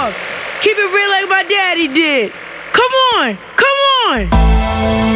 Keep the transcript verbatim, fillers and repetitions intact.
talk. Keep it real like my daddy did. Come on, come on.